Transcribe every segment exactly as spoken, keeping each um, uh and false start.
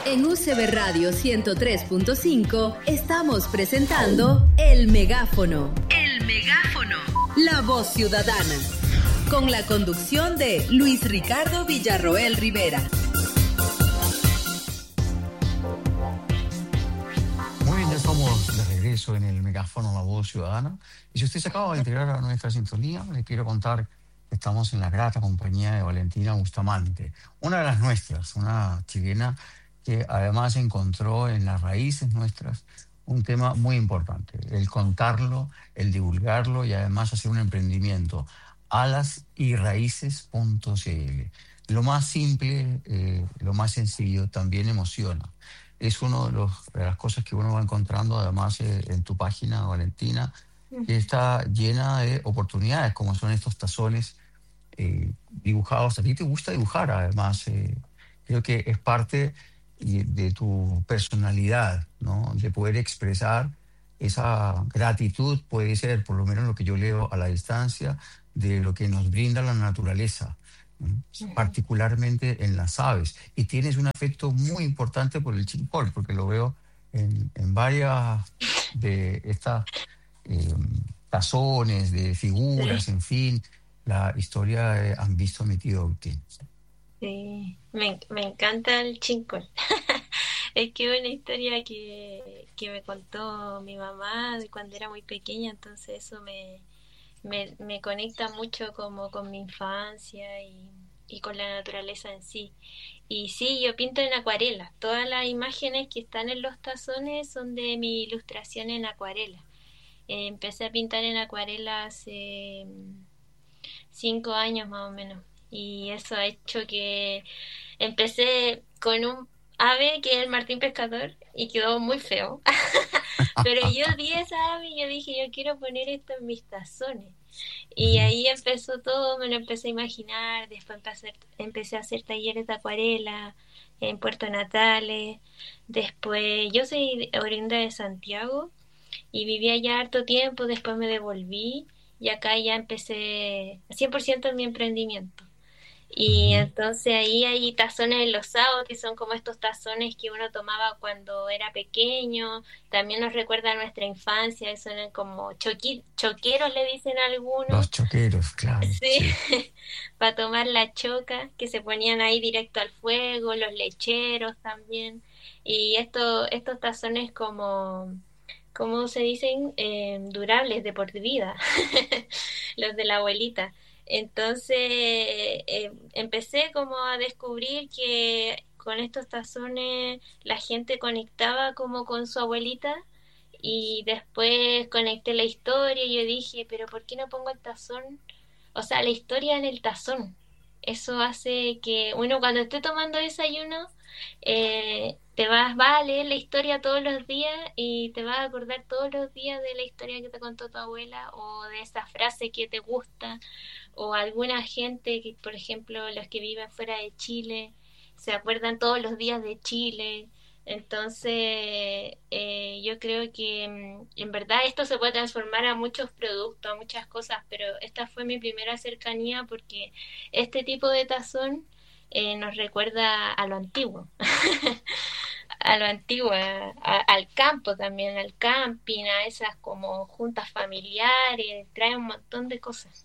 En U C B Radio ciento tres punto cinco estamos presentando El Megáfono. El Megáfono. La voz ciudadana. Con la conducción de Luis Ricardo Villarroel Rivera. Muy bien, ya estamos de regreso en El Megáfono, la voz ciudadana. Y si usted se acaba de integrar a nuestra sintonía, le quiero contar que estamos en la grata compañía de Valentina Bustamante, una de las nuestras, una chilena que además encontró en las raíces nuestras un tema muy importante, el contarlo, el divulgarlo y además hacer un emprendimiento, alas y raíces punto c l. Lo más simple, eh, lo más sencillo también emociona. Es una de, los, de las cosas que uno va encontrando además eh, en tu página, Valentina, que está llena de oportunidades, como son estos tazones eh, dibujados. A ti te gusta dibujar, además, eh, creo que es parte de tu personalidad, ¿no? De poder expresar esa gratitud, puede ser, por lo menos lo que yo leo a la distancia, de lo que nos brinda la naturaleza, ¿no? Uh-huh. Particularmente en las aves. Y tienes un afecto muy importante por el chincol, porque lo veo en, en varias de estas eh, tazones, de figuras, sí. En fin, la historia de Han visto a mi tío Agustín. Sí, me, me encanta el chincol. Es que es una historia que, que me contó mi mamá de cuando era muy pequeña, entonces eso me, me, me conecta mucho como con mi infancia y, y con la naturaleza en sí. Y sí, yo pinto en acuarela. Todas las imágenes que están en los tazones son de mi ilustración en acuarela. Eh, empecé a pintar en acuarela hace cinco años más o menos. Y eso ha hecho que empecé con un ave que es el martín pescador y quedó muy feo. Pero yo vi esa ave y yo dije, yo quiero poner esto en mis tazones. Y ahí empezó todo, me lo empecé a imaginar. Después empecé a hacer, empecé a hacer talleres de acuarela en Puerto Natales. Después, yo soy oriunda de Santiago y viví allá harto tiempo, después me devolví y acá ya empecé cien por ciento en mi emprendimiento. Y uh-huh. Entonces ahí hay tazones enlosados que son como estos tazones que uno tomaba cuando era pequeño, también nos recuerda a nuestra infancia, son como choqui- choqueros le dicen algunos. Los choqueros, claro. Sí, sí. Para tomar la choca, que se ponían ahí directo al fuego, los lecheros también, y esto, estos tazones como, ¿cómo se dicen? Eh, durables, de por vida, los de la abuelita. Entonces eh, empecé como a descubrir que con estos tazones la gente conectaba como con su abuelita y después conecté la historia y yo dije, pero ¿por qué no pongo el tazón? O sea, la historia en el tazón. Eso hace que uno cuando esté tomando desayuno eh, te vas, vas a leer la historia todos los días y te vas a acordar todos los días de la historia que te contó tu abuela o de esa frase que te gusta. O alguna gente que, por ejemplo, los que viven fuera de Chile, se acuerdan todos los días de Chile. Entonces, eh, yo creo que en verdad esto se puede transformar a muchos productos, a muchas cosas, pero esta fue mi primera cercanía porque este tipo de tazón eh, nos recuerda a lo antiguo, a lo antiguo, a, a, al campo también, al camping, a esas como juntas familiares, trae un montón de cosas.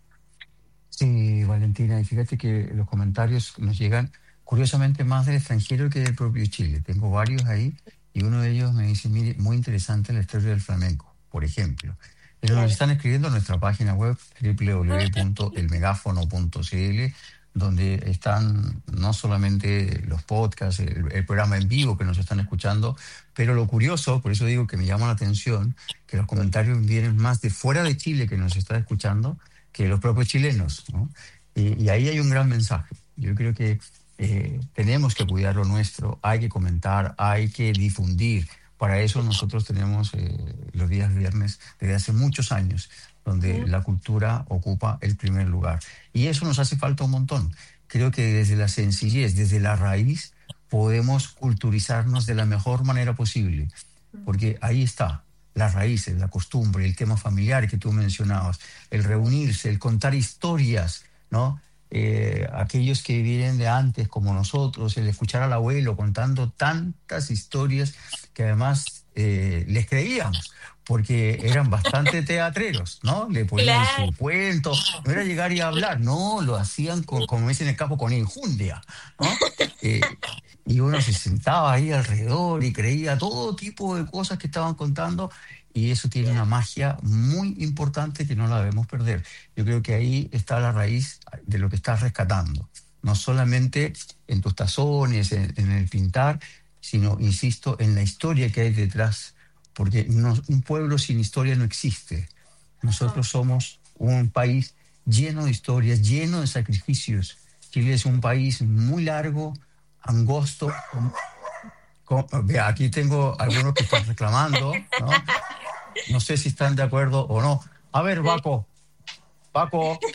Sí, Valentina, y fíjate que los comentarios nos llegan curiosamente más del extranjero que del propio Chile. Tengo varios ahí y uno de ellos me dice, mire, muy interesante la historia del flamenco, por ejemplo. Pero claro. Nos están escribiendo en nuestra página web doble u doble u doble u punto el megáfono punto c l, donde están no solamente los podcasts, el, el programa en vivo que nos están escuchando, pero lo curioso, por eso digo que me llama la atención, que los comentarios vienen más de fuera de Chile que nos está escuchando, que los propios chilenos, ¿no? Y, y ahí hay un gran mensaje. Yo creo que eh, tenemos que cuidar lo nuestro, hay que comentar, hay que difundir. Para eso nosotros tenemos eh, los días viernes desde hace muchos años, donde la cultura ocupa el primer lugar. Y eso nos hace falta un montón. Creo que desde la sencillez, desde la raíz, podemos culturizarnos de la mejor manera posible, porque ahí está. Las raíces, la costumbre, el tema familiar que tú mencionabas, el reunirse, el contar historias, ¿no? eh, aquellos que vienen de antes como nosotros, el escuchar al abuelo contando tantas historias que además eh, les creíamos, porque eran bastante teatreros, ¿no? Le ponían Claro, su cuento, no era llegar y hablar, no, lo hacían, con, como dicen en el campo, con enjundia, ¿no? Eh, y uno se sentaba ahí alrededor y creía todo tipo de cosas que estaban contando, y eso tiene una magia muy importante que no la debemos perder. Yo creo que ahí está la raíz de lo que estás rescatando, no solamente en tus tazones, en, en el pintar, sino, insisto, en la historia que hay detrás, porque no- un pueblo sin historia no existe. Nosotros somos un país lleno de historias, lleno de sacrificios. Chile es un país muy largo, angosto. con- con- vea, aquí tengo algunos que están reclamando, ¿no? No sé si están de acuerdo o no. A ver, sí, Paco, Paco,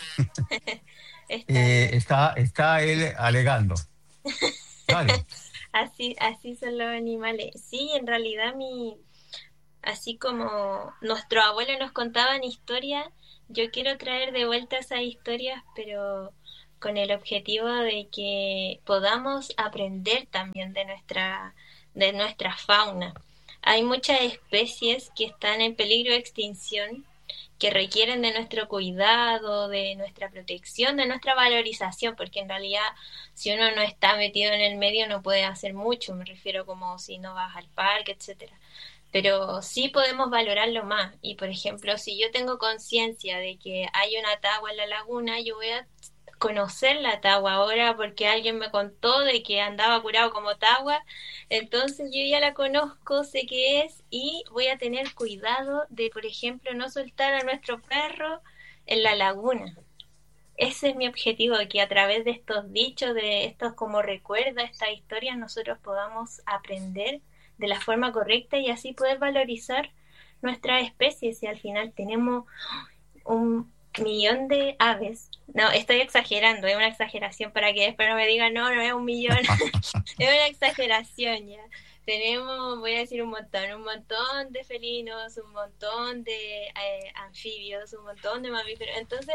está eh, bien. está, está él alegando. Dale. Así, así son los animales. Sí, en realidad mi, así como nuestros abuelos nos contaban historias, yo quiero traer de vuelta esas historias, pero con el objetivo de que podamos aprender también de nuestra, de nuestra fauna. Hay muchas especies que están en peligro de extinción, que requieren de nuestro cuidado, de nuestra protección, de nuestra valorización, porque en realidad si uno no está metido en el medio no puede hacer mucho, me refiero como si no vas al parque, etcétera. Pero sí podemos valorarlo más. Y por ejemplo, si yo tengo conciencia de que hay una tagua en la laguna, yo voy a conocer la tagua ahora porque alguien me contó de que andaba curado como tagua, entonces yo ya la conozco, sé qué es y voy a tener cuidado de, por ejemplo, no soltar a nuestro perro en la laguna. Ese es mi objetivo, de que a través de estos dichos, de estos como recuerdos, estas historias, nosotros podamos aprender de la forma correcta y así poder valorizar nuestras especies. Y al final tenemos un millón de aves. No, estoy exagerando, es una exageración para que después no me digan, no, no es un millón, es una exageración ya. Tenemos, voy a decir un montón, un montón de felinos, un montón de eh, anfibios, un montón de mamíferos. Entonces,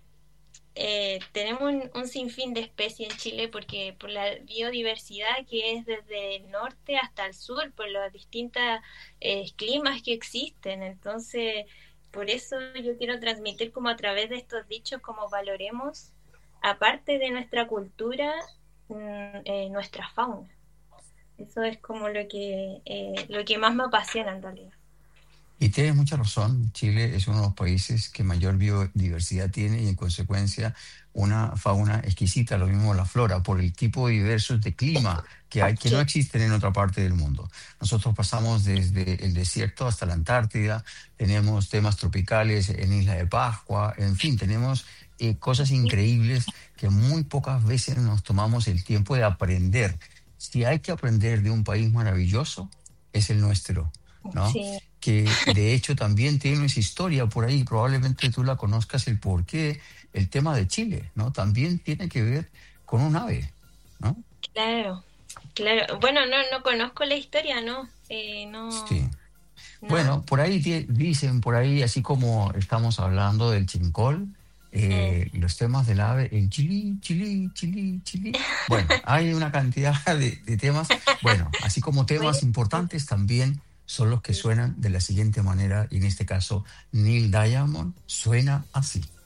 eh, tenemos un, un sinfín de especies en Chile porque por la biodiversidad que es desde el norte hasta el sur, por los distintos eh, climas que existen. Entonces, por eso yo quiero transmitir como a través de estos dichos como valoremos, aparte de nuestra cultura, mm, eh, nuestra fauna. Eso es como lo que, eh, lo que más me apasiona en realidad. Y tienes mucha razón, Chile es uno de los países que mayor biodiversidad tiene y en consecuencia una fauna exquisita, lo mismo la flora, por el tipo de diversos de clima que hay que no Sí, existen en otra parte del mundo. Nosotros pasamos desde el desierto hasta la Antártida, tenemos temas tropicales en Isla de Pascua, en fin, tenemos eh, cosas increíbles que muy pocas veces nos tomamos el tiempo de aprender. Si hay que aprender de un país maravilloso, es el nuestro, ¿no? sí, Que de hecho también tiene esa historia por ahí, probablemente tú la conozcas el porqué, el tema de Chile, ¿no? También tiene que ver con un ave, ¿no? claro, claro. Bueno, no, no conozco la historia, ¿no? Eh, no, Sí. no. Bueno, por ahí di- dicen, por ahí, así como estamos hablando del chincol, Eh, eh, los temas del ave, el chili, chili, chili, chili. Bueno, hay una cantidad de, de temas. Bueno, así como voy temas importantes también son los que a... suenan de la siguiente manera, y en este caso, Neil Diamond suena así.